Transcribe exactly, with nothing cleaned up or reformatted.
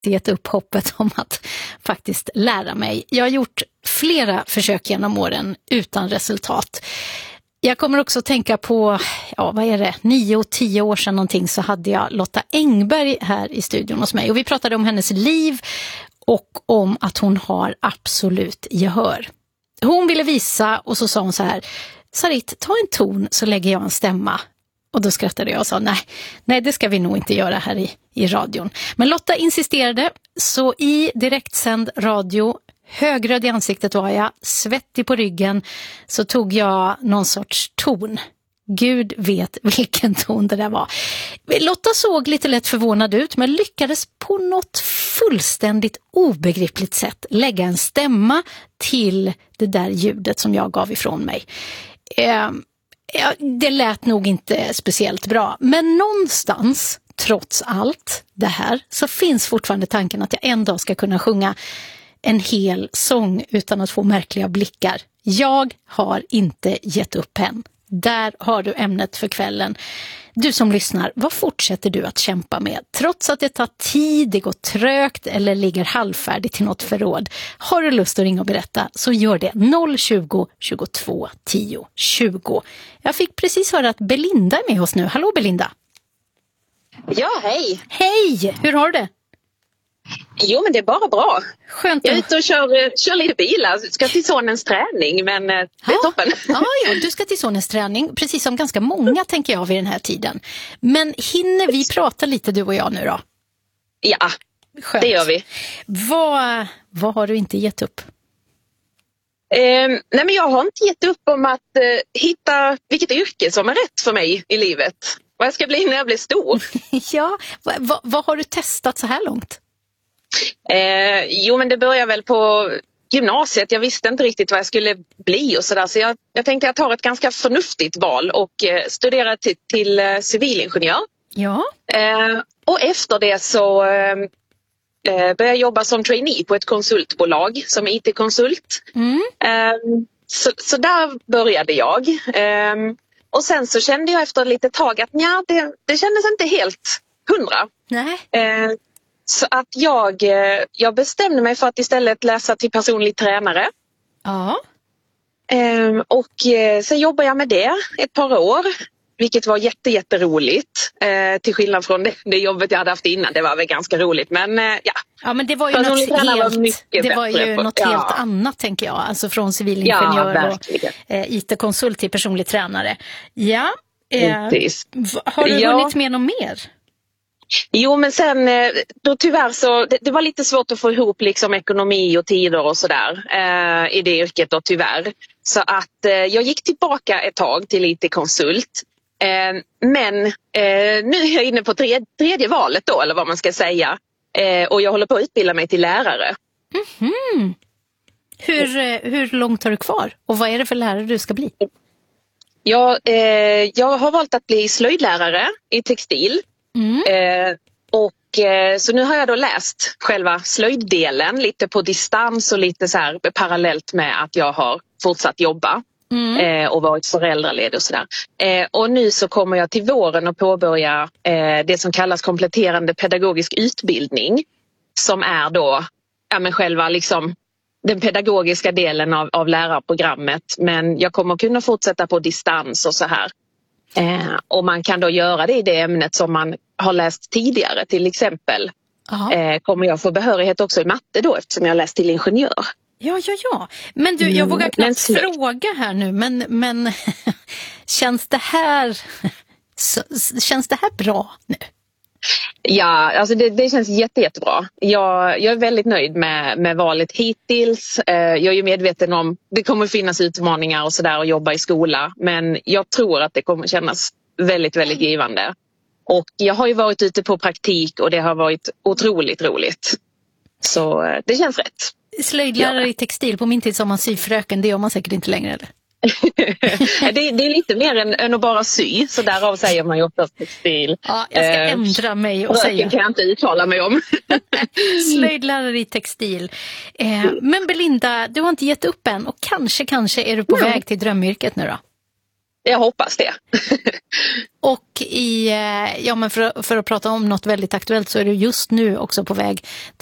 gett upp hoppet om att faktiskt lära mig. Jag har gjort flera försök genom åren utan resultat. Jag kommer också att tänka på, ja vad är det, nio och tio år sedan någonting så hade jag Lotta Engberg här i studion hos mig. Och vi pratade om hennes liv och om att hon har absolut gehör. Hon ville visa och så sa hon så här: Sarit, ta en ton så lägger jag en stämma. Och då skrattade jag och sa nej, nej det ska vi nog inte göra här i, i radion. Men Lotta insisterade, så i direktsänd radio, högröd i ansiktet var jag, svettig på ryggen, så tog jag någon sorts ton. Gud vet vilken ton det där var. Lotta såg lite lätt förvånad ut men lyckades på något fullständigt obegripligt sätt lägga en stämma till det där ljudet som jag gav ifrån mig. Eh, Ja, det lät nog inte speciellt bra, men någonstans, trots allt det här, så finns fortfarande tanken att jag en dag ska kunna sjunga en hel sång utan att få märkliga blickar. Jag har inte gett upp än. Där har du ämnet för kvällen. Du som lyssnar, vad fortsätter du att kämpa med? Trots att det tar tid, det går trögt eller ligger halvfärdigt till något förråd. Har du lust att ringa och berätta så gör det noll tjugo, tjugotvå, tio, tjugo. Jag fick precis höra att Belinda är med oss nu. Hallå Belinda! Ja, hej! Hej! Hur har du det? Jo, men det är bara bra. Skönt. Jag är ute och kör, kör lite bilar. Ska till sonens träning, men det är ja. toppen. Ja, ja, du ska till sonens träning, precis som ganska många tänker jag vid den här tiden. Men hinner vi prata lite du och jag nu då? Ja, Skönt. Det gör vi. Vad, vad har du inte gett upp? Eh, nej, men jag har inte gett upp om att eh, hitta vilket yrke som är rätt för mig i livet. Vad jag ska bli när jag blir stor. Ja, vad, vad, vad har du testat så här långt? Eh, jo, men det börjar väl på gymnasiet. Jag visste inte riktigt vad jag skulle bli och sådär. Så jag, jag tänkte att jag tar ett ganska förnuftigt val och eh, studerar till, till eh, civilingenjör. Ja. Eh, och efter det så eh, började jag jobba som trainee på ett konsultbolag som I T-konsult. Mm. Eh, så, så där började jag. Eh, och sen så kände jag efter ett litet tag att nja, det, det kändes inte helt hundra. Nej. Eh, Så att jag, jag bestämde mig för att istället läsa till personlig tränare. Ja. Ehm, och sen jobbade jag med det ett par år. Vilket var jätte, jätteroligt. Ehm, till skillnad från det, det jobbet jag hade haft innan. Det var väl ganska roligt. Men ja. Ja, men det var ju något helt, var det var ju på, något ja. helt annat tänker jag. Alltså från civilingenjör ja, och eh, I T-konsult till personlig tränare. Ja. Eh, har du ja. hunnit med något mer? Jo, men sen då tyvärr så det, det var lite svårt att få ihop liksom ekonomi och tider och sådär eh, i det yrket då tyvärr. Så att eh, jag gick tillbaka ett tag till I T-konsult. Eh, men eh, nu är jag inne på tredje, tredje valet då, eller vad man ska säga. Eh, och jag håller på att utbilda mig till lärare. Mm-hmm. Hur, hur långt har du kvar? Och vad är det för lärare du ska bli? Jag, eh, jag har valt att bli slöjdlärare i textil. Mm. Eh, och eh, så nu har jag då läst själva slöjddelen lite på distans och lite så här parallellt med att jag har fortsatt jobba mm. eh, och varit föräldraledig och sådär. Eh, och nu så kommer jag till våren att påbörja eh, det som kallas kompletterande pedagogisk utbildning som är då ja, men själva liksom den pedagogiska delen av, av lärarprogrammet, men jag kommer kunna fortsätta på distans och så här. Eh, och man kan då göra det i det ämnet som man har läst tidigare, till exempel. Eh, kommer jag få behörighet också i matte då eftersom jag har läst till ingenjör. Ja, ja, ja. Men du, jag vågar knappt mm, fråga här nu, men, men känns det här känns det här bra nu? Ja, alltså det, det känns jätte, jättebra. Jag, jag är väldigt nöjd med, med valet hittills. Eh, jag är ju medveten om det kommer finnas utmaningar och sådär att jobba i skola. Men jag tror att det kommer kännas väldigt, väldigt givande. Och jag har ju varit ute på praktik och det har varit otroligt roligt. Så eh, det känns rätt. Slöjdlärare ja. I textil, på min tid som man syfröken, det gör man säkert inte längre eller? det, det är lite mer än, än att bara sy, så därav säger man ju oftast textil. Ja, jag ska eh, ändra mig och säga. Det kan jag inte uttala mig om. Slöjdlärare i textil. Eh, men Belinda, du har inte gett upp än och kanske, kanske är du på mm. väg till drömyrket nu då? Jag hoppas det. Och i, ja, men för, för att prata om något väldigt aktuellt så är du just nu också på väg